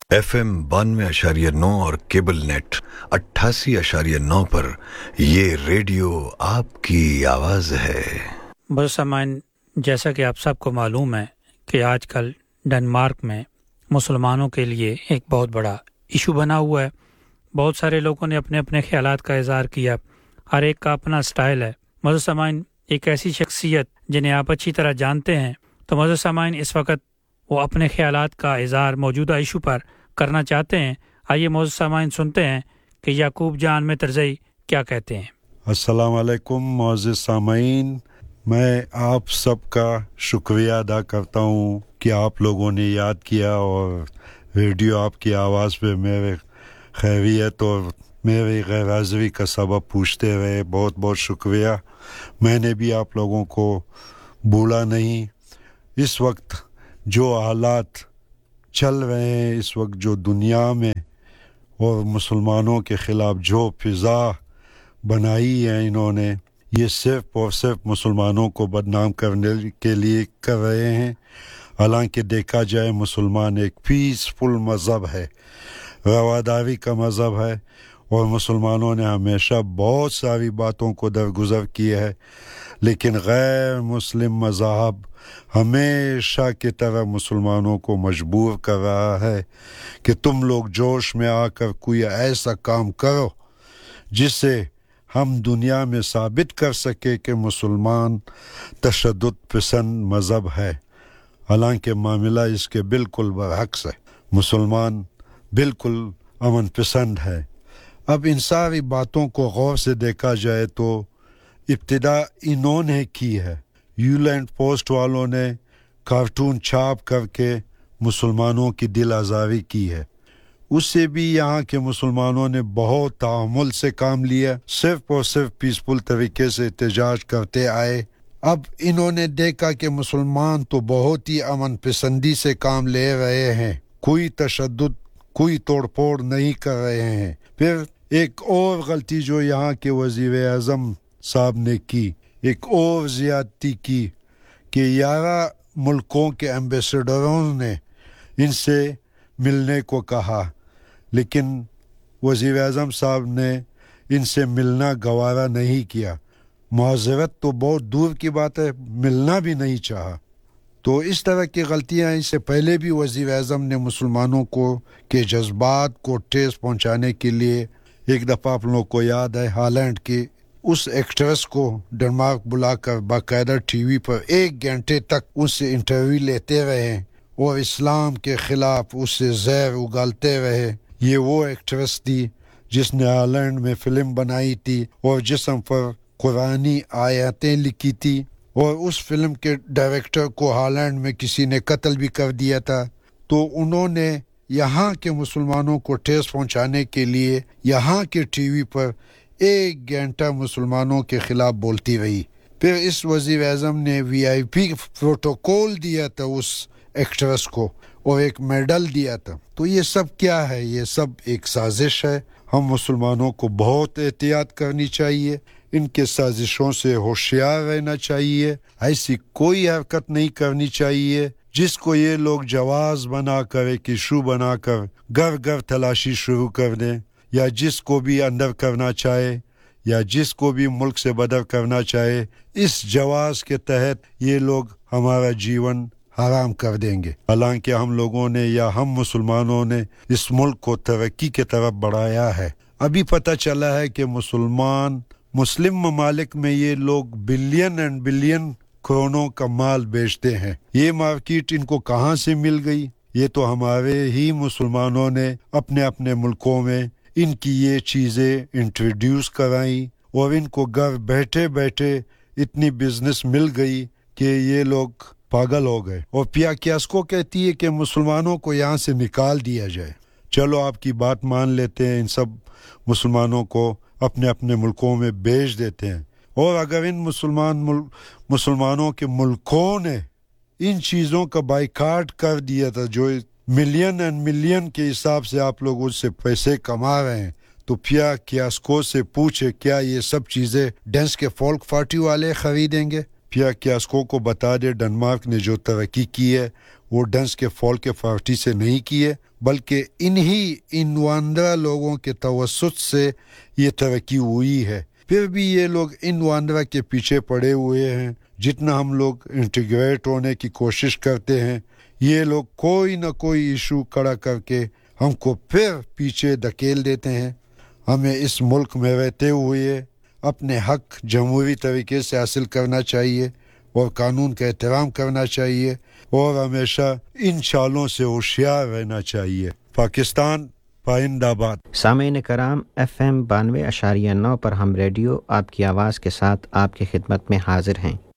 FM 92.9 और cable net 88.9 पर ये रेडियो आपकी आवाज़ है। बस सामान, जैसा कि आप सबको मालूम है कि आजकल डेनमार्क में मुसलमानों के लिए एक बहुत बड़ा इशू बना हुआ है। बहुत सारे लोगों ने अपने अपने ख्यालात का इज़हार किया, हर एक का अपना स्टाइल है। मज़र सामान, एक ऐसी शख्सियत जिन्हें आप अच्छी तरह जानते हैं, तो मज़र सामान इस वक्त वो अपने ख्यालात का इज़हार मौजूदा इशू पर करना चाहते हैं। आइए मौजूद सामाइन सुनते हैं कि याकूब जान में तरज़ई क्या कहते हैं। अस्सलाम वालेकुम मौजूद सामाइन, मैं आप सबका शुक्रिया अदा करता हूँ कि आप लोगों ने याद किया और रेडियो आपकी आवाज़ पे मेरे खैरियत और मेरी गैर हाज़िरी का सबब पूछते रहे। बहुत बहुत शुक्रिया। मैंने भी आप लोगों को भूला नहीं। इस वक्त जो हालात चल रहे हैं, इस वक्त जो दुनिया में और मुसलमानों के ख़िलाफ़ जो फ़िज़ा बनाई है इन्होंने, ये सिर्फ़ और सिर्फ मुसलमानों को बदनाम करने के लिए कर रहे हैं। हालांकि देखा जाए मुसलमान एक पीसफुल मज़हब है, रवादारी का मज़हब है और मुसलमानों ने हमेशा बहुत सारी बातों को दरगुज़र किया है, लेकिन गैर मुस्लिम मज़हब हमेशा की तरह मुसलमानों को मजबूर कर रहा है कि तुम लोग जोश में आकर कोई ऐसा काम करो जिससे हम दुनिया में साबित कर सके कि मुसलमान तशद्दुद पसंद मज़हब है। हालांकि मामला इसके बिल्कुल बरअक्स है। मुसलमान बिल्कुल अमन पसंद है। अब इन सारी बातों को गौर से देखा जाए तो इब्तिदा इन्होंने की है। यूलैंड पोस्ट वालों ने कार्टून छाप करके मुसलमानों की दिल आज़ारी की है। उससे भी यहाँ के मुसलमानों ने बहुत तहम्मुल से काम लिया, सिर्फ और सिर्फ पीसफुल तरीके से एहतजाज करते आए। अब इन्होंने देखा कि मुसलमान तो बहुत ही अमन पसंदी से काम ले रहे हैं, कोई तशद्दुद, कोई तोड़फोड़ नहीं कर रहे हैं। फिर एक और गलती जो यहाँ के वज़ीर आज़म साहब ने की, एक और ज़्यादती की कि 11 मुल्कों के एम्बेसडरों ने इनसे मिलने को कहा, लेकिन वज़ीर आज़म साहब ने इनसे मिलना गवारा नहीं किया। मुआज़रत तो बहुत दूर की बात है, मिलना भी नहीं चाहा। तो इस तरह की गलतियां इससे पहले भी वज़ीर आज़म ने मुसलमानों को के जज्बात को ठेस पहुंचाने के लिए, एक दफ़ा आप लोगों को याद है हॉलैंड की उस एक्ट्रेस को डेनमार्क बुलाकर बाकायदा टीवी पर 1 घंटे तक उससे इंटरव्यू लेते रहे और इस्लाम के खिलाफ उससे जहर उगालते रहे। ये वो एक्ट्रेस थी जिसने हॉलैंड में फिल्म बनाई थी और जिस्म पर कुरानी आयतें लिखी थी, और उस फिल्म के डायरेक्टर को हॉलैंड में किसी ने कत्ल भी कर दिया था। तो उन्होंने यहाँ के मुसलमानों को ठेस पहुँचाने के लिए यहाँ के टीवी पर 1 घंटा मुसलमानों के खिलाफ बोलती रही। फिर इस वज़ीर आज़म ने VIP प्रोटोकॉल दिया था उस एक्ट्रेस को और एक मेडल दिया था। तो ये सब क्या है? ये सब एक साजिश है। हम मुसलमानों को बहुत एहतियात करनी चाहिए, इनके साजिशों से होशियार रहना चाहिए। ऐसी कोई हरकत नहीं करनी चाहिए जिसको ये लोग जवाज़ बनाकर, एक इशू बनाकर घर घर तलाशी शुरू कर दें, या जिसको भी अंदर करना चाहे या जिसको भी मुल्क से बदर करना चाहे, इस जवाज़ के तहत ये लोग हमारा जीवन हराम कर देंगे। हालांकि हम लोगों ने या हम मुसलमानों ने इस मुल्क को तरक्की की तरफ बढ़ाया है। अभी पता चला है कि मुस्लिम ममालिक में ये लोग बिलियन एंड बिलियन करोड़ों का माल बेचते हैं। ये मार्केट इनको कहाँ से मिल गई? ये तो हमारे ही मुसलमानों ने अपने अपने मुल्कों में इनकी ये चीज़ें इंट्रोड्यूस कराई और इनको घर बैठे बैठे इतनी बिजनेस मिल गई कि ये लोग पागल हो गए। और पिया कियास्को कहती है कि मुसलमानों को यहाँ से निकाल दिया जाए। चलो आपकी बात मान लेते हैं, इन सब मुसलमानों को अपने अपने मुल्कों में भेज देते हैं। और अगर इन मुसलमानों के मुल्कों ने इन चीज़ों का बाइकाट कर दिया था, जो मिलियन एंड मिलियन के हिसाब से आप लोग उससे पैसे कमा रहे हैं, तो पिया कियास्को से पूछे क्या ये सब चीज़ें डेंस के फोल्क पार्टी वाले खरीदेंगे? पिया कियास्को को बता दे डेनमार्क ने जो तरक्की की है وہ ڈنس کے فال کے پارٹی سے نہیں کیے بلکہ ان 15 لوگوں کے توسط سے یہ ترقی ہوئی ہے پھر بھی یہ لوگ ان 15 کے پیچھے پڑے ہوئے ہیں جتنا ہم لوگ انٹیگریٹ ہونے کی کوشش کرتے ہیں یہ لوگ کوئی نہ کوئی ایشو کھڑا کر کے ہم کو پھر پیچھے دھکیل دیتے ہیں ہمیں اس ملک میں رہتے ہوئے اپنے حق جمہوری طریقے سے حاصل کرنا چاہیے اور قانون کا احترام کرنا چاہیے اور ہمیشہ ان چالوں سے ہوشیار رہنا چاہیے پاکستان پائند آباد سامعین کرام FM 92.9 پر ہم ریڈیو آپ کی آواز کے ساتھ آپ کی خدمت میں حاضر ہیں